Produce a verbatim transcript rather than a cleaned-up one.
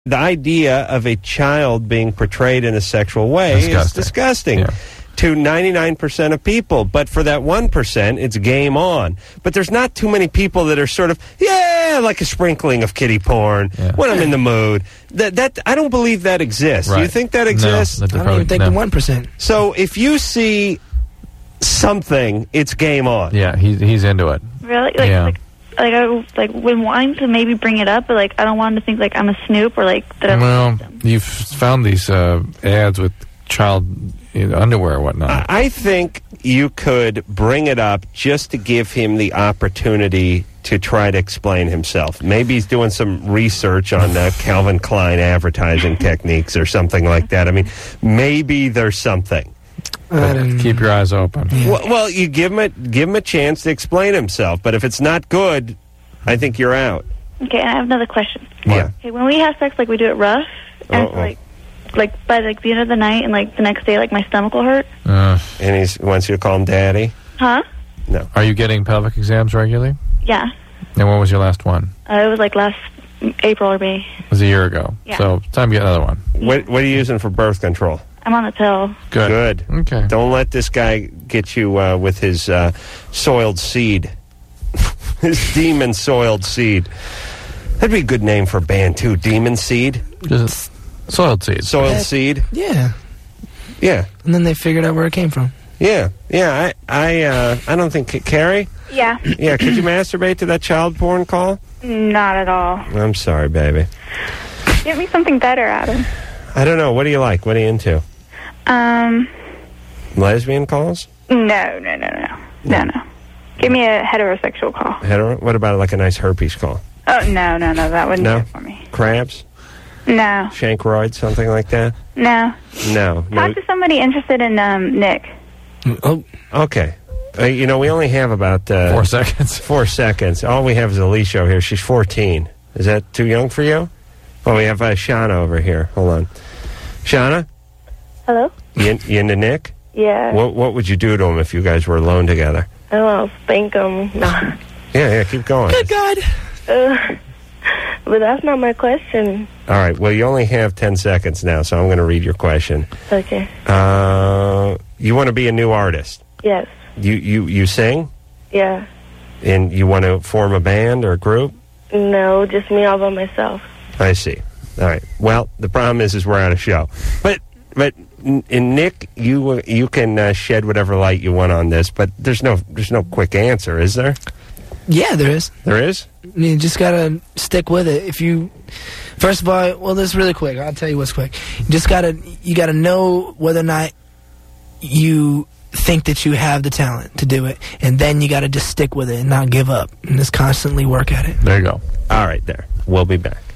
The idea of a child being portrayed in a sexual way Disgusting. is disgusting Yeah. to ninety-nine percent of people. But for that one percent, it's game on. But there's not too many people that are sort of, yeah, like a sprinkling of kiddie porn Yeah. when I'm in the mood. That that I don't believe that exists. Do you Right. think that No, exists? that I don't probably- even think no. the one percent. So if you see something, it's game on. Yeah, he's he's into it. Really? Like, Yeah. like, like I like when wanting to maybe bring it up, but like I don't want him to think like I'm a snoop or like that. I'm Well, you've found these uh, ads with child you know, underwear or whatnot. I think you could bring it up just to give him the opportunity to try to explain himself. Maybe he's doing some research on uh, Calvin Klein advertising techniques or something like that. I mean, maybe there's something. I don't- Keep your eyes open. Yeah. Well, well, you give him a give him a chance to explain himself. But if it's not good, I think you're out. Okay, and I have another question. Yeah. Okay, when we have sex, like we do it rough, and Uh-oh. like, like by like the end of the night, and like the next day, like my stomach will hurt. Uh, And he wants you to call him Daddy. Huh? No. are you getting pelvic exams regularly? Yeah. And when was your last one? Uh, it was like last April or May. It was a year ago. Yeah. So it's time to get another one. What What are you using for birth control? I'm on the pill. Good. Good. Okay. Don't let this guy get you uh, with his uh, soiled seed. His demon soiled seed. That'd be a good name for a band, too. Demon Seed? Just soiled seeds. Soiled Yeah. Seed? Yeah. Yeah. And then they figured out where it came from. Yeah. Yeah. I I, uh, I don't think... Carrie? Yeah. Yeah, could you masturbate to that child porn call? Not at all. I'm sorry, baby. Get me something better, Adam. I don't know. What do you like? What are you into? Um. Lesbian calls? No, no, no, no, no, no. Give me a heterosexual call. Hetero? What about like a nice herpes call? Oh no, no, no. That wouldn't No? do it for me. Crabs? No, Shankroids? Something like that? no. No. no. Talk to somebody interested in um Nick. Oh, Okay. Uh, you know, we only have about... Uh, Four seconds. Four seconds. All we have is Alicia here. She's fourteen. Is that too young for you? Oh, we have uh, Shauna over here. Hold on. Shauna? Hello? You, you into Nick? Yeah. What What would you do to him if you guys were alone together? I don't know, spank him. No. Yeah, yeah, keep going. good God. Uh, but that's not my question. All right, well, you only have ten seconds now, so I'm going to read your question. Okay. Uh, you want to be a new artist? Yes. You, you, you sing? Yeah. And you want to form a band or a group? No, just me all by myself. I see. All right. Well, the problem is, is we're on a show. But, but, n- in Nick, you uh, you can uh, shed whatever light you want on this. But there's no there's no quick answer, is there? Yeah, there is. There is. You just gotta stick with it. If you, first of all, well, this is really quick. I'll tell you what's quick. You just gotta, you gotta know whether or not you think that you have the talent to do it, and then you gotta just stick with it and not give up, and just constantly work at it. There you go. All right. There. We'll be back.